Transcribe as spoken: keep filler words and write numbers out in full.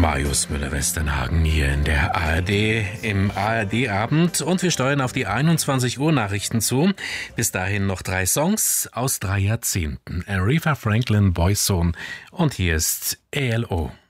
Marius Müller-Westernhagen hier in der A R D im A R D-Abend und wir steuern auf die einundzwanzig Uhr Nachrichten zu. Bis dahin noch drei Songs aus drei Jahrzehnten. Aretha Franklin, Boyzone und hier ist A L O.